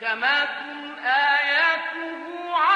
محكمات آياته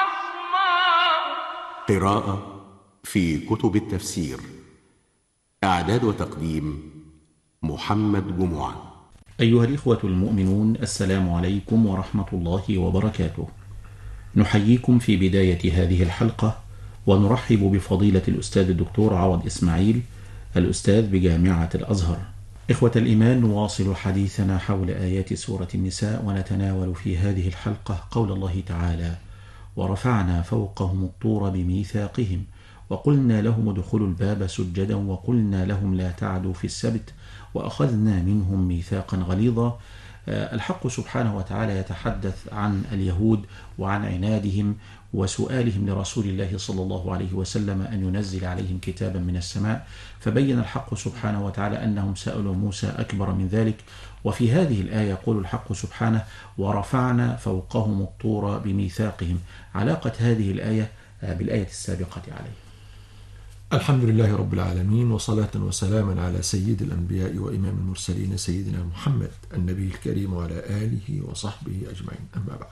عصماء. قراءة في كتب التفسير. إعداد وتقديم محمد جمعة. أيها الإخوة المؤمنون، السلام عليكم ورحمة الله وبركاته. نحييكم في بداية هذه الحلقة ونرحب بفضيلة الأستاذ الدكتور عوض إسماعيل، الأستاذ بجامعة الأزهر. إخوة الإيمان، نواصل حديثنا حول آيات سورة النساء، ونتناول في هذه الحلقة قول الله تعالى: ورفعنا فوقهم الطور بميثاقهم وقلنا لهم ادخلوا الباب سجدا وقلنا لهم لا تعدوا في السبت وأخذنا منهم ميثاقا غليظا. الحق سبحانه وتعالى يتحدث عن اليهود وعن عنادهم وسؤالهم لرسول الله صلى الله عليه وسلم أن ينزل عليهم كتابا من السماء، فبين الحق سبحانه وتعالى أنهم سألوا موسى أكبر من ذلك. وفي هذه الآية يقول الحق سبحانه: ورفعنا فوقهم الطور بميثاقهم. علاقة هذه الآية بالآية السابقة عليه. الحمد لله رب العالمين، وصلاة وسلاما على سيد الأنبياء وإمام المرسلين سيدنا محمد النبي الكريم وعلى آله وصحبه أجمعين، أما بعد.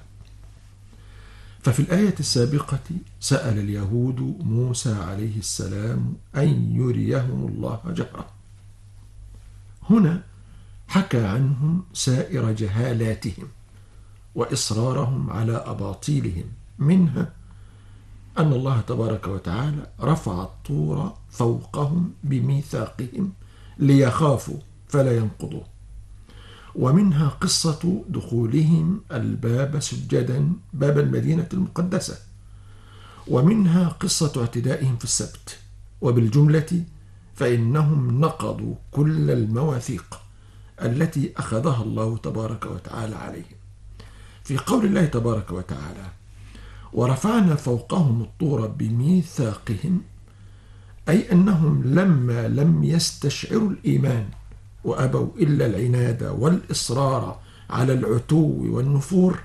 ففي الآية السابقة سأل اليهود موسى عليه السلام أن يريهم الله جهرة. هنا حكى عنهم سائر جهالاتهم وإصرارهم على أباطيلهم، منها أن الله تبارك وتعالى رفع الطور فوقهم بميثاقهم ليخافوا فلا ينقضوا، ومنها قصة دخولهم الباب سجدا، باب المدينة المقدسة، ومنها قصة اعتدائهم في السبت. وبالجملة فإنهم نقضوا كل المواثيق التي أخذها الله تبارك وتعالى عليهم. في قول الله تبارك وتعالى: ورفعنا فوقهم الطور بميثاقهم، أي أنهم لما لم يستشعروا الإيمان وأبوا إلا العناد والإصرار على العتو والنفور،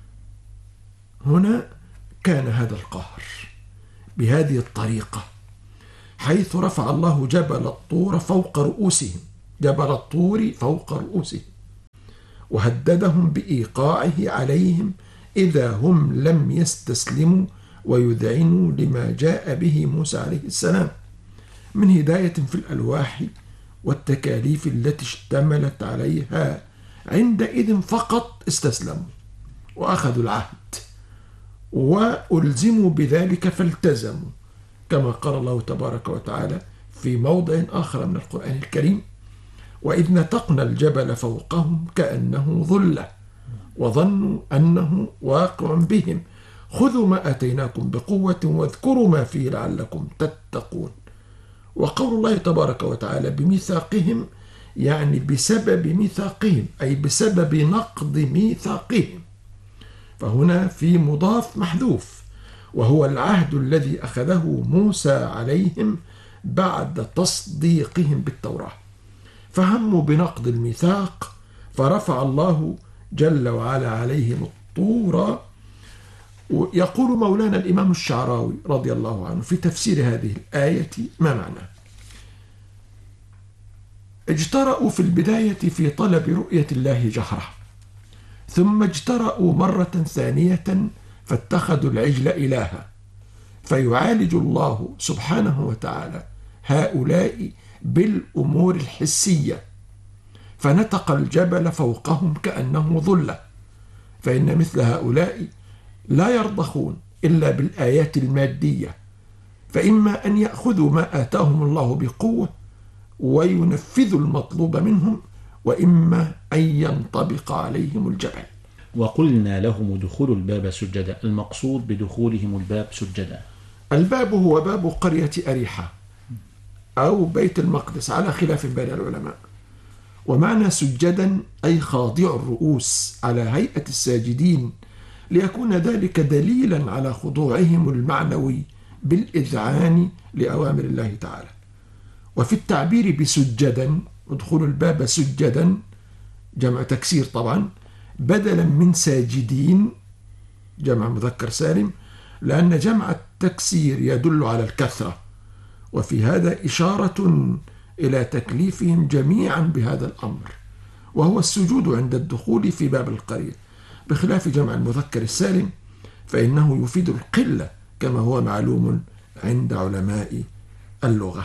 هنا كان هذا القهر بهذه الطريقة، حيث رفع الله جبل الطور فوق رؤوسهم، جبل الطور فوق رؤوسهم، وهددهم بإيقاعه عليهم إذا هم لم يستسلموا ويذعنوا لما جاء به موسى عليه السلام من هداية في الألواح والتكاليف التي اشتملت عليها. عندئذ فقط استسلموا وأخذوا العهد وألزموا بذلك فالتزموا، كما قال الله تبارك وتعالى في موضع آخر من القرآن الكريم: وإذ نتقنا الجبل فوقهم كأنه ظلة وظنوا أنه واقع بهم خذوا ما آتيناكم بقوة واذكروا ما فيه لعلكم تتقون. وقول الله تبارك وتعالى بميثاقهم يعني بسبب ميثاقهم، أي بسبب نقض ميثاقهم، فهنا في مضاف محذوف، وهو العهد الذي أخذه موسى عليهم بعد تصديقهم بالتوراة، فهموا بنقض الميثاق فرفع الله جل وعلا عليهم الطور. يقول مولانا الإمام الشعراوي رضي الله عنه في تفسير هذه الآية ما معنى: اجترأوا في البداية في طلب رؤية الله جهرة، ثم اجترأوا مرة ثانية فاتخذوا العجل إلها، فيعالج الله سبحانه وتعالى هؤلاء بالأمور الحسية، فنتق الجبل فوقهم كأنه ظلة، فإن مثل هؤلاء لا يرضخون إلا بالآيات المادية، فإما أن يأخذوا ما آتاهم الله بقوة وينفذوا المطلوب منهم، وإما أن ينطبق عليهم الجبل. وقلنا لهم ادخلوا الباب سجدا، المقصود بدخولهم الباب سجدا. الباب هو باب قرية أريحة أو بيت المقدس على خلاف بين العلماء، ومعنى سجدا أي خاضع الرؤوس على هيئة الساجدين، ليكون ذلك دليلا على خضوعهم المعنوي بالإذعان لأوامر الله تعالى. وفي التعبير بسجدا، ادخلوا الباب سجدا، جمع تكسير طبعا، بدلا من ساجدين جمع مذكر سالم، لأن جمع التكسير يدل على الكثرة، وفي هذا إشارة إلى تكليفهم جميعا بهذا الأمر، وهو السجود عند الدخول في باب القرية، بخلاف جمع المذكر السالم فإنه يفيد القلة كما هو معلوم عند علماء اللغة.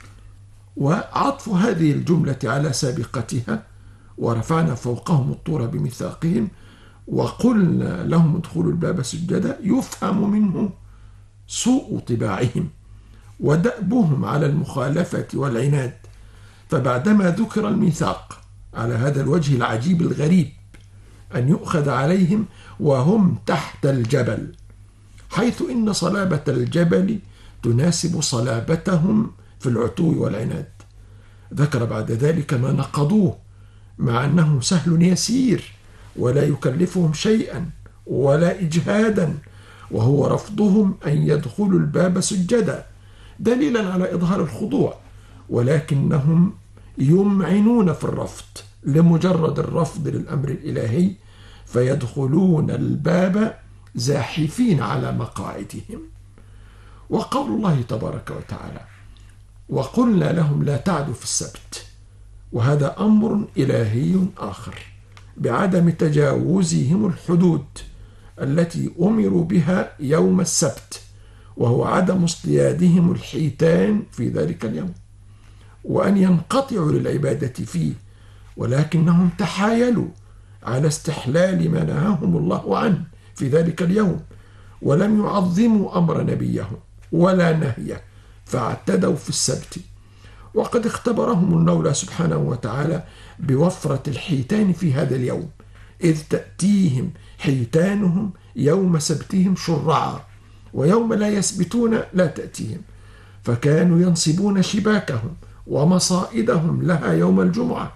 وعطف هذه الجملة على سابقتها ورفعنا فوقهم الطور بميثاقهم وقلنا لهم ادخلوا الباب سجدا يفهم منه سوء طباعهم ودأبهم على المخالفة والعناد. فبعدما ذكر الميثاق على هذا الوجه العجيب الغريب أن يؤخذ عليهم وهم تحت الجبل، حيث إن صلابة الجبل تناسب صلابتهم في العتو والعناد، ذكر بعد ذلك ما نقضوه مع أنه سهل يسير ولا يكلفهم شيئا ولا إجهادا، وهو رفضهم أن يدخلوا الباب سجدا دليلا على إظهار الخضوع، ولكنهم يمعنون في الرفض لمجرد الرفض للأمر الإلهي، فيدخلون الباب زاحفين على مقاعدهم. وقول الله تبارك وتعالى وقلنا لهم لا تعدوا في السبت، وهذا أمر إلهي آخر بعدم تجاوزهم الحدود التي أمروا بها يوم السبت، وهو عدم اصطيادهم الحيتان في ذلك اليوم وأن ينقطعوا للعبادة فيه، ولكنهم تحايلوا على استحلال ما نهاهم الله عنه في ذلك اليوم ولم يعظموا أمر نبيهم ولا نهيه فاعتدوا في السبت. وقد اختبرهم المولى سبحانه وتعالى بوفرة الحيتان في هذا اليوم، إذ تأتيهم حيتانهم يوم سبتهم شرعا ويوم لا يسبتون لا تأتيهم، فكانوا ينصبون شباكهم ومصائدهم لها يوم الجمعة،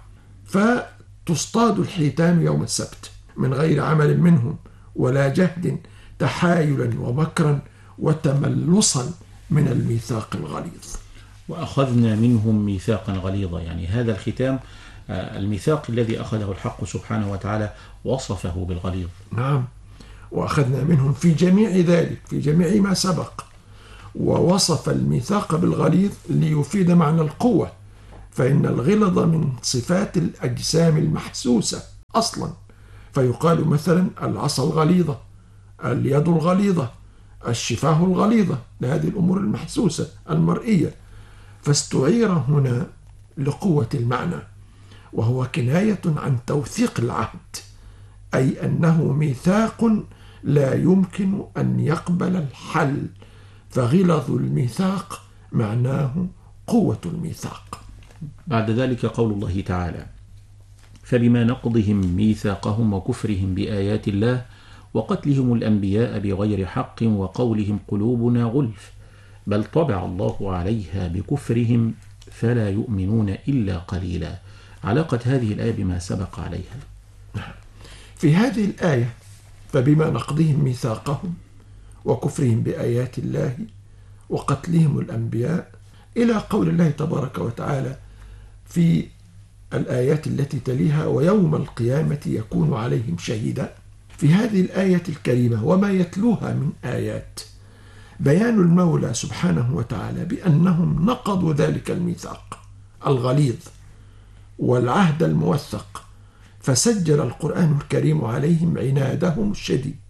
فتصطاد الحيتان يوم السبت من غير عمل منهم ولا جهد، تحايلا ومكرا وتملصا من الميثاق الغليظ. وأخذنا منهم ميثاقا غليظا، يعني هذا الختام الميثاق الذي أخذه الحق سبحانه وتعالى وصفه بالغليظ. نعم، وأخذنا منهم في جميع ذلك في جميع ما سبق، ووصف الميثاق بالغليظ ليفيد معنى القوة، فإن الغلظ من صفات الأجسام المحسوسة أصلا، فيقال مثلا العصا الغليظة، اليد الغليظة، الشفاه الغليظة، لهذه الأمور المحسوسة المرئية، فاستعير هنا لقوة المعنى، وهو كناية عن توثيق العهد، أي أنه ميثاق لا يمكن أن يقبل الحل، فغلظ الميثاق معناه قوة الميثاق. بعد ذلك قول الله تعالى فبما نقضهم ميثاقهم وكفرهم بآيات الله وقتلهم الأنبياء بغير حق وقولهم قلوبنا غلف بل طبع الله عليها بكفرهم فلا يؤمنون إلا قليلا. علاقة هذه الآية بما سبق عليها. في هذه الآية فبما نقضهم ميثاقهم وكفرهم بآيات الله وقتلهم الأنبياء إلى قول الله تبارك وتعالى في الآيات التي تليها ويوم القيامة يكون عليهم شهيدا. في هذه الآية الكريمة وما يتلوها من آيات بيان المولى سبحانه وتعالى بأنهم نقضوا ذلك الميثاق الغليظ والعهد الموثق، فسجل القرآن الكريم عليهم عنادهم الشديد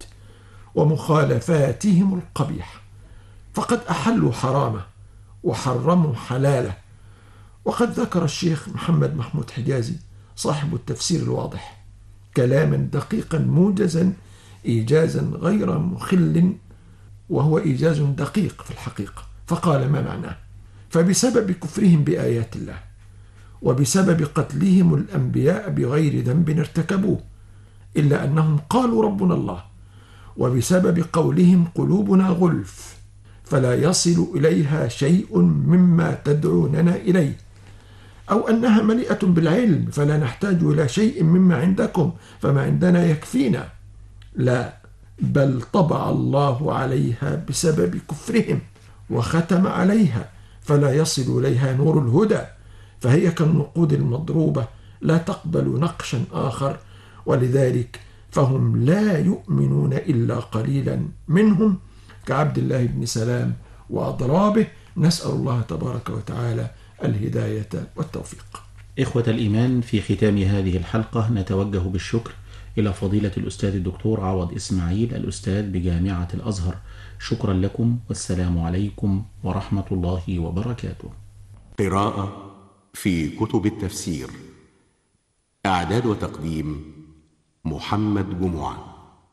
ومخالفاتهم القبيحة، فقد أحلوا حرامه وحرموا حلاله. وقد ذكر الشيخ محمد محمود حجازي صاحب التفسير الواضح كلاما دقيقا موجزا إيجازا غير مخل، وهو إيجاز دقيق في الحقيقة، فقال ما معناه: فبسبب كفرهم بآيات الله وبسبب قتلهم الأنبياء بغير ذنب ارتكبوه إلا أنهم قالوا ربنا الله، وبسبب قولهم قلوبنا غلف فلا يصل إليها شيء مما تدعوننا إليه، أو أنها مليئة بالعلم فلا نحتاج إلى شيء مما عندكم فما عندنا يكفينا، لا، بل طبع الله عليها بسبب كفرهم وختم عليها فلا يصل إليها نور الهدى، فهي كالنقود المضروبة لا تقبل نقشا آخر، ولذلك فهم لا يؤمنون إلا قليلا منهم كعبد الله بن سلام وأضرابه. نسأل الله تبارك وتعالى الهداية والتوفيق. إخوة الإيمان، في ختام هذه الحلقة نتوجه بالشكر إلى فضيلة الأستاذ الدكتور عوض إسماعيل الأستاذ بجامعة الأزهر. شكرا لكم، والسلام عليكم ورحمة الله وبركاته. قراءة في كتب التفسير. إعداد وتقديم محمد جمعة.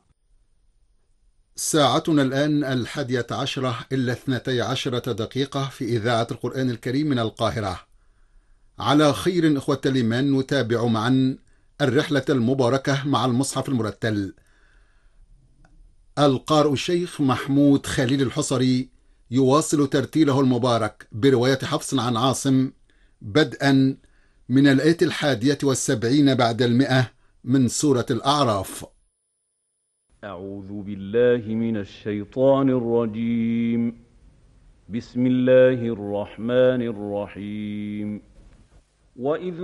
ساعتنا الآن 11:12 دقيقة في إذاعة القرآن الكريم من القاهرة. على خير إخوة الإيمان، نتابع معا الرحلة المباركة مع المصحف المرتل. القارئ الشيخ محمود خليل الحصري يواصل ترتيله المبارك برواية حفص عن عاصم، بدءا من الآية 71 بعد 100 من سورة الأعراف. أعوذ بالله من الشيطان الرجيم. بسم الله الرحمن الرحيم. وإذ